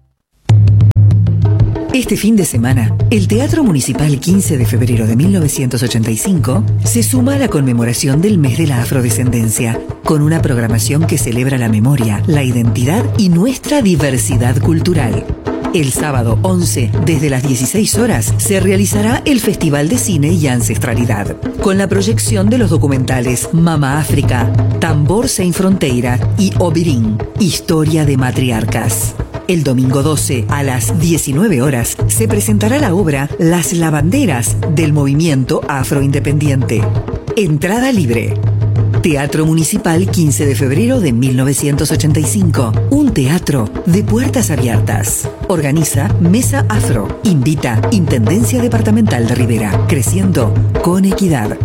Este fin de semana, el Teatro Municipal quince de febrero de mil novecientos ochenta y cinco se suma a la conmemoración del mes de la afrodescendencia, con una programación que celebra la memoria, la identidad y nuestra diversidad cultural. El sábado once, desde las dieciséis horas, se realizará el Festival de Cine y Ancestralidad, con la proyección de los documentales Mama África, Tambor Sem Fronteira y Obirin, Historia de Matriarcas. El domingo doce, a las diecinueve horas, se presentará la obra Las Lavanderas del Movimiento Afroindependiente. Entrada libre. Teatro Municipal quince de febrero de mil novecientos ochenta y cinco. Un teatro de puertas abiertas. Organiza Mesa Afro. Invita Intendencia Departamental de Rivera. Creciendo con equidad.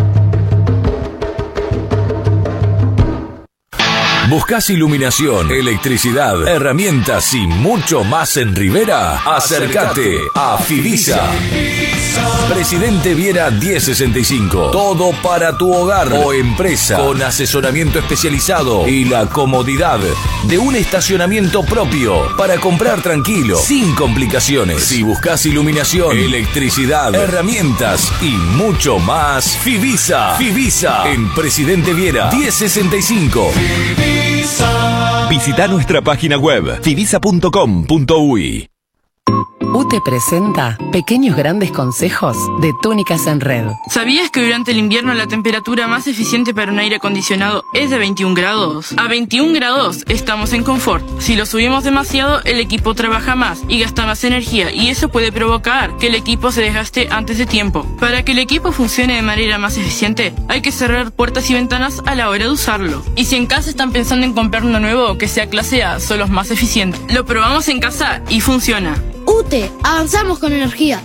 ¿Buscas iluminación, electricidad, herramientas y mucho más en Rivera? Acércate a Fivisa. Presidente Viera diez sesenta y cinco. Todo para tu hogar o empresa, con asesoramiento especializado y la comodidad de un estacionamiento propio para comprar tranquilo, sin complicaciones. Si buscas iluminación, electricidad, herramientas y mucho más, Fivisa. Fivisa en Presidente Viera diez sesenta y cinco. Visita nuestra página web fivisa punto com punto uy.
U T E presenta pequeños grandes consejos de Túnicas en Red.
¿Sabías que durante el invierno la temperatura más eficiente para un aire acondicionado es de veintiún grados? A veintiún grados estamos en confort. Si lo subimos demasiado, el equipo trabaja más y gasta más energía, y eso puede provocar que el equipo se desgaste antes de tiempo. Para que el equipo funcione de manera más eficiente, hay que cerrar puertas y ventanas a la hora de usarlo. Y si en casa están pensando en comprar uno nuevo que sea clase A, son los más eficientes. Lo probamos en casa y funciona.
U T E, avanzamos con energía.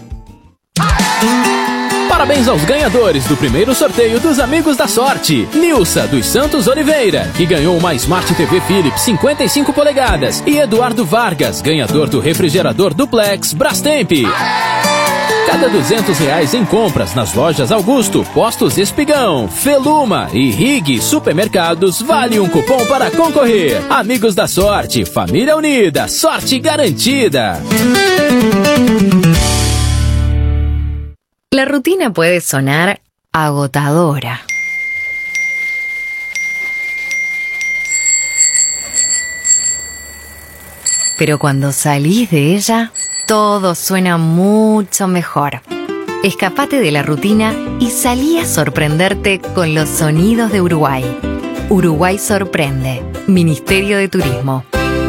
Parabéns aos ganhadores do primeiro sorteio dos Amigos da Sorte. Nilsa dos Santos Oliveira, que ganhou uma Smart T V Philips cinquenta e cinco polegadas, e Eduardo Vargas, ganhador do refrigerador Duplex Brastemp. Cada duzentos reais em compras nas lojas Augusto, Postos Espigão, Feluma e Rig Supermercados vale um cupom para concorrer. Amigos da Sorte, família unida, sorte garantida.
La rutina puede sonar agotadora. Pero cuando salís de ella, todo suena mucho mejor. Escapate de la rutina y salí a sorprenderte con los sonidos de Uruguay. Uruguay sorprende. Ministerio de Turismo.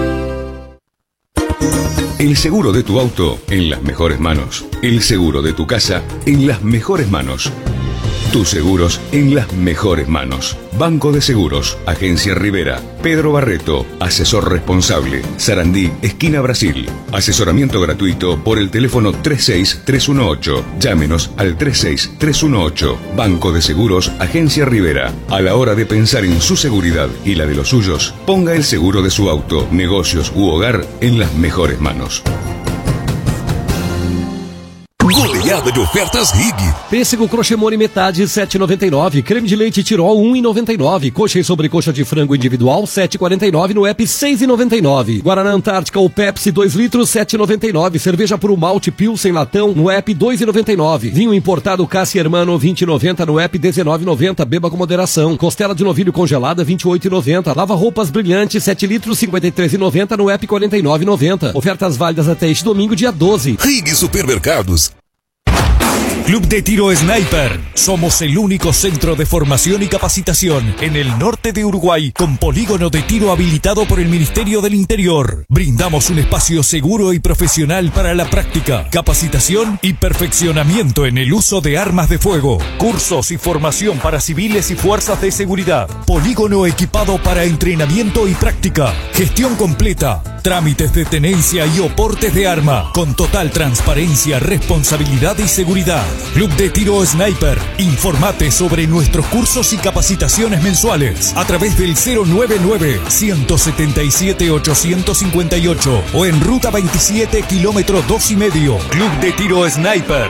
El seguro de tu auto en las mejores manos. El seguro de tu casa en las mejores manos. Tus seguros en las mejores manos. Banco de Seguros, Agencia Rivera, Pedro Barreto, asesor responsable, Sarandí, esquina Brasil. Asesoramiento gratuito por el teléfono tres seis tres uno ocho. Llámenos al tres seis tres uno ocho. Banco de Seguros, Agencia Rivera. A la hora de pensar en su seguridad y la de los suyos, ponga el seguro de su auto, negocios u hogar en las mejores manos.
Goleada de ofertas Rig.
Pêssego Crochemone metade sete e noventa e nove. Creme de leite Tirol um e noventa e nove. Coxa e sobrecoxa de frango individual sete e quarenta e nove no app seis e noventa e nove. Guaraná Antártica ou Pepsi dois litros sete e noventa e nove. Cerveja Puro Malte Pilsen latão no app dois e noventa e nove. Vinho importado Cassi Hermano vinte e noventa no app dezenove e noventa. Beba com moderação. Costela de novilho congelada vinte e oito e noventa. Lava roupas brilhante sete litros cinquenta e três e noventa no app quarenta e nove e noventa. Ofertas válidas até este domingo dia doze.
Rig Supermercados.
Club de Tiro Sniper. Somos el único centro de formación y capacitación en el norte de Uruguay con polígono de tiro habilitado por el Ministerio del Interior. Brindamos un espacio seguro y profesional para la práctica, capacitación y perfeccionamiento en el uso de armas de fuego. Cursos y formación para civiles y fuerzas de seguridad. Polígono equipado para entrenamiento y práctica. Gestión completa. Trámites de tenencia y oportes de arma con total transparencia, responsabilidad y seguridad. Club de Tiro Sniper. Informate sobre nuestros cursos y capacitaciones mensuales a través del cero nueve nueve, uno siete siete, ocho cinco ocho o en ruta veintisiete, kilómetro dos y medio. Club de Tiro Sniper.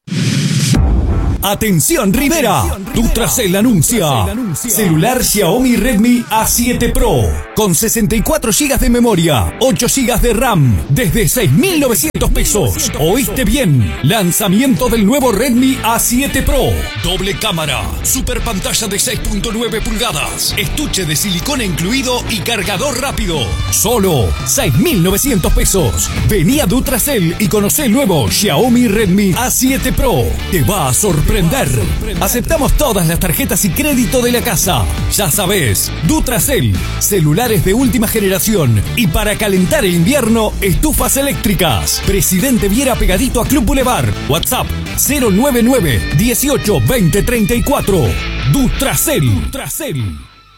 Atención Rivera, Dutracell anuncia celular Xiaomi Redmi A siete Pro con sesenta y cuatro gigas de memoria, ocho gigas de RAM desde seis mil novecientos pesos. ¿Oíste bien? Lanzamiento del nuevo Redmi A siete Pro. Doble cámara, super pantalla de seis punto nueve pulgadas, estuche de silicona incluido y cargador rápido. Solo seis mil novecientos pesos. Vení a Dutracell y conoce el nuevo Xiaomi Redmi A siete Pro. Te va a sorprender. Aceptamos todas las tarjetas y crédito de la casa. Ya sabes, Dutracell, celulares de última generación y para calentar el invierno, estufas eléctricas. Presidente Viera pegadito a Club Boulevard. WhatsApp cero nueve nueve, dieciocho, veinte, treinta y cuatro. Dutracell. Dutracell.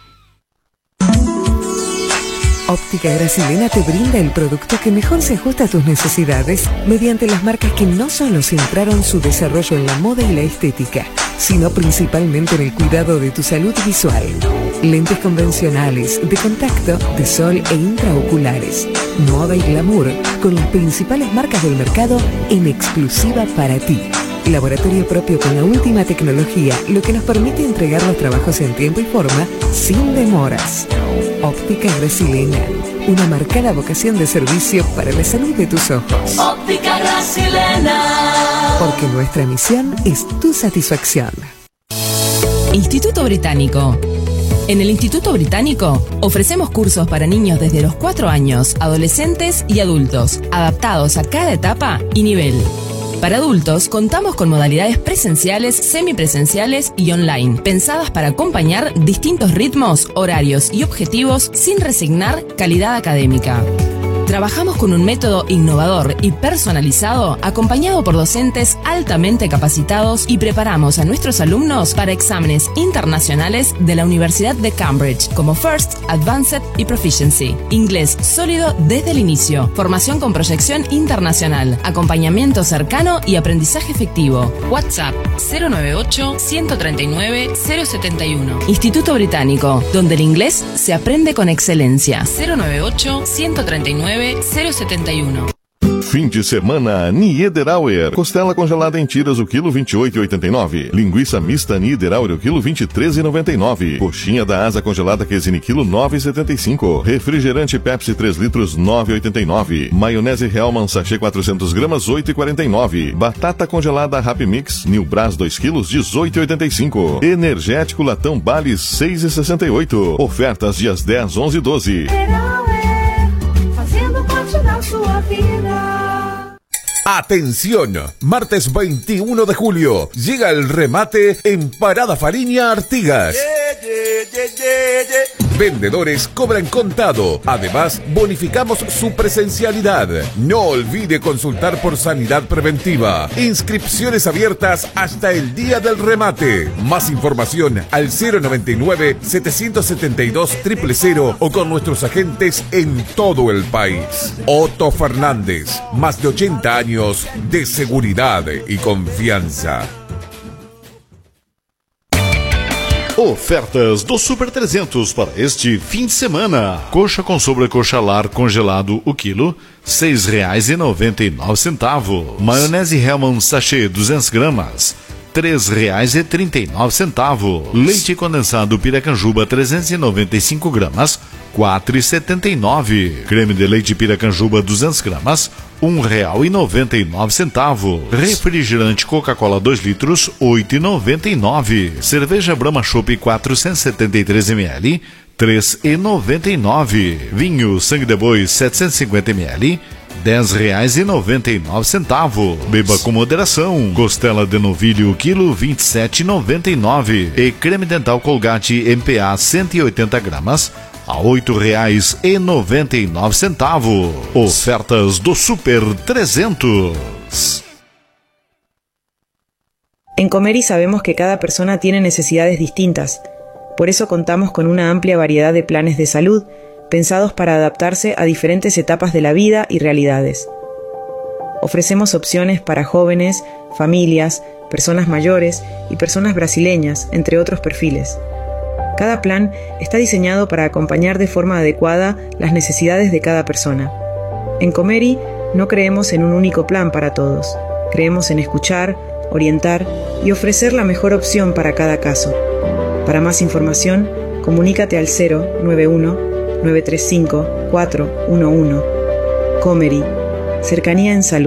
Óptica Gracilena te brinda el producto que mejor se ajusta a tus necesidades mediante las marcas que no solo centraron su desarrollo en la moda y la estética, sino principalmente en el cuidado de tu salud visual. Lentes convencionales, de contacto, de sol e intraoculares, moda y glamour con las principales marcas del mercado en exclusiva para ti. Laboratorio propio con la última tecnología, lo que nos permite entregar los trabajos en tiempo y forma sin demoras. Óptica Gracilena, una marcada vocación de servicio para la salud de tus ojos.
Óptica Gracilena.
Porque nuestra misión es tu satisfacción.
Instituto Británico. En el Instituto Británico ofrecemos cursos para niños desde los cuatro años, adolescentes y adultos, adaptados a cada etapa y nivel. Para adultos, contamos con modalidades presenciales, semipresenciales y online, pensadas para acompañar distintos ritmos, horarios y objetivos sin resignar calidad académica. Trabajamos con un método innovador y personalizado, acompañado por docentes altamente capacitados y preparamos a nuestros alumnos para exámenes internacionales de la Universidad de Cambridge, como First, Advanced y Proficiency. Inglés sólido desde el inicio, formación con proyección internacional, acompañamiento cercano y aprendizaje efectivo. WhatsApp cero nueve ocho, uno tres nueve, cero siete uno. Instituto Británico, donde el inglés se aprende con excelencia. cero nueve ocho, uno tres nueve, cero siete uno.
Fim de semana Niederauer. Costela congelada em tiras o quilo vinte e oito e oitenta e nove. Linguiça mista Niederauer o quilo vinte e três e noventa e nove. Coxinha da asa congelada Quesini quilo nove e setenta e cinco. Refrigerante Pepsi três litros nove e oitenta e nove. Maionese Hellmann sachê quatrocentas gramas oito e quarenta e nove. Batata congelada Happy Mix New Brás dois quilos dezoito e oitenta e cinco. Energético latão Bali seis e sessenta e oito. Ofertas dias dez, onze e doze.
Fazendo parte da sua vida.
Atención, martes veintiuno de julio llega el remate en Parada Fariña Artigas. Yeah, yeah, yeah, yeah, yeah. Vendedores cobran contado. Además, bonificamos su presencialidad. No olvide consultar por sanidad preventiva. Inscripciones abiertas hasta el día del remate. Más información al cero noventa y nueve, setecientos setenta y dos, cero cero cero o con nuestros agentes en todo el país. Otto Fernández, más de ochenta años de seguridad y confianza.
Ofertas do Super trezentos para este fim de semana. Coxa com sobrecoxa lar congelado o quilo,
seis reais e noventa e nove centavos. Maionese Hellmann's sachê duzentas gramas, três reais e trinta e nove centavos. Leite condensado Piracanjuba trezentos e noventa e cinco gramas, quatro reais e setenta e nove centavos. Creme de leite Piracanjuba duzentas gramas, um real e noventa e nove centavos. Refrigerante Coca-Cola dois litros, oito reais e noventa e nove centavos. Cerveja Brahma Chopp quatrocentos e setenta e três mililitros, três reais e noventa e nove centavos. Vinho Sangue de Boi setecentos e cinquenta mililitros, dez reais e noventa e nove centavos. Beba com moderação. Costela de novilho, quilo vinte e sete reais e noventa e nove centavos. E creme dental Colgate M P A cento e oitenta gramas, a oito reais e noventa e nove centavos. Ofertas do Super trezentos.
En Comeri sabemos que cada persona tiene necesidades distintas. Por eso contamos con una amplia variedad de planes de salud pensados para adaptarse a diferentes etapas de la vida y realidades. Ofrecemos opciones para jóvenes, familias, personas mayores y personas brasileñas, entre otros perfiles. Cada plan está diseñado para acompañar de forma adecuada las necesidades de cada persona. En Comeri no creemos en un único plan para todos. Creemos en escuchar, orientar y ofrecer la mejor opción para cada caso. Para más información, comunícate al cero nueve uno, nueve tres cinco, cuatro uno uno. Comeri, cercanía en salud.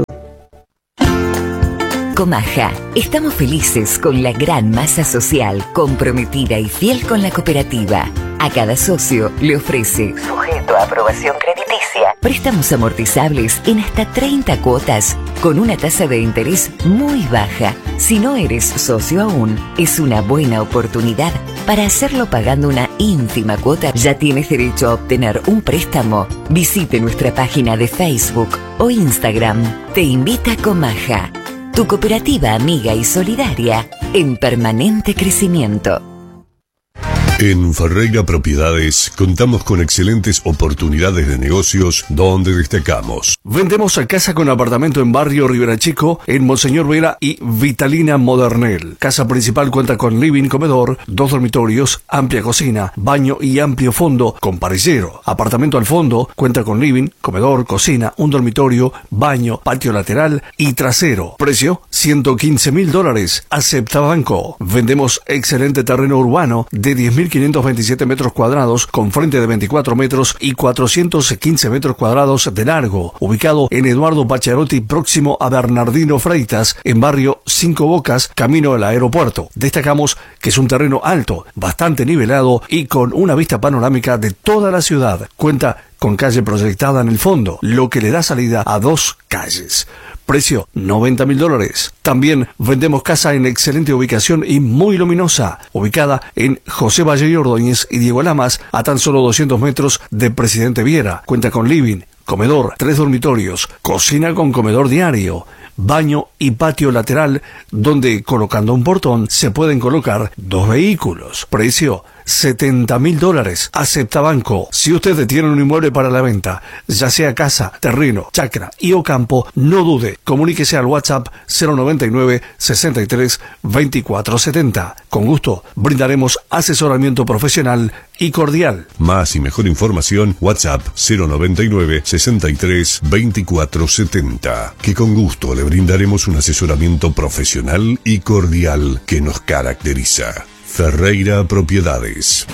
Comaja, estamos felices con la gran masa social, comprometida y fiel con la cooperativa. A cada socio le ofrece, sujeto a aprobación crediticia, préstamos amortizables en hasta treinta cuotas, con una tasa de interés muy baja. Si no eres socio aún, es una buena oportunidad para hacerlo pagando una ínfima cuota. Ya tienes derecho a obtener un préstamo. Visite nuestra página de Facebook o Instagram. Te invita Comaja, tu cooperativa amiga y solidaria en permanente crecimiento.
En Ferreira Propiedades contamos con excelentes oportunidades de negocios donde destacamos.
Vendemos a casa con apartamento en barrio Rivera Chico, en Monseñor Vera y Vitalina Modernel. Casa principal cuenta con living, comedor, dos dormitorios, amplia cocina, baño y amplio fondo con parrillero. Apartamento al fondo cuenta con living, comedor, cocina, un dormitorio, baño, patio lateral y trasero. Precio ciento quince mil dólares. Acepta banco. Vendemos excelente terreno urbano de diez mil quinientos veintisiete metros cuadrados con frente de veinticuatro metros y cuatrocientos quince metros cuadrados de largo, ubicado en Eduardo Pacharotti, próximo a Bernardino Freitas, en barrio Cinco Bocas, camino al aeropuerto. Destacamos que es un terreno alto, bastante nivelado y con una vista panorámica de toda la ciudad. Cuenta con calle proyectada en el fondo, lo que le da salida a dos calles. Precio noventa mil dólares. También vendemos casa en excelente ubicación y muy luminosa, ubicada en José Valle y Ordóñez y Diego Lamas, a tan solo doscientos metros de Presidente Viera. Cuenta con living, comedor, tres dormitorios, cocina con comedor diario, baño y patio lateral, donde colocando un portón se pueden colocar dos vehículos. Precio setenta mil dólares. Acepta banco. Si usted tiene un inmueble para la venta, ya sea casa, terreno, chacra y o campo, no dude. Comuníquese al WhatsApp cero noventa y nueve, sesenta y tres, veinticuatro setenta. Con gusto brindaremos asesoramiento profesional y cordial.
Más y mejor información, WhatsApp cero noventa y nueve, sesenta y tres, veinticuatro setenta. Que con gusto le brindaremos un asesoramiento profesional y cordial que nos caracteriza. Ferreira Propriedades.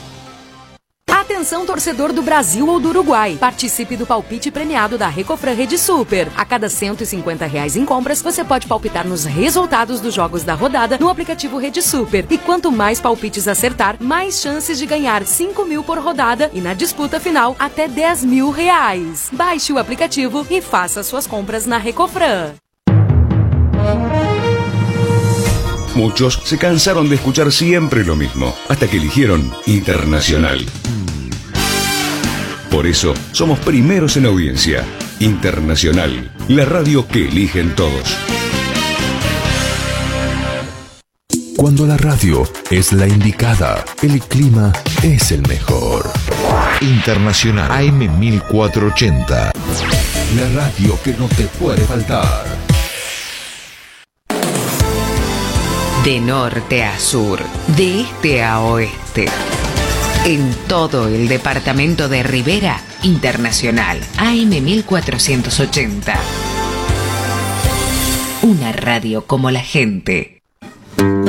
Atenção, torcedor do Brasil ou do Uruguai. Participe do palpite premiado da Recofran Rede Super. A cada cento e cinquenta reais em compras, você pode palpitar nos resultados dos jogos da rodada no aplicativo Rede Super. E quanto mais palpites acertar, mais chances de ganhar cinco mil por rodada e na disputa final, até dez mil reais. Baixe o aplicativo e faça suas compras na Recofran.
Muchos se cansaron de escuchar siempre lo mismo, hasta que eligieron Internacional. Por eso, somos primeros en audiencia. Internacional, la radio que eligen todos.
Cuando la radio es la indicada, el clima es el mejor. Internacional A M mil cuatrocientos ochenta. La radio que no te puede faltar.
De norte a sur, de este a oeste.
En todo el departamento de Rivera, Internacional A M mil cuatrocientos ochenta. Una radio como la gente.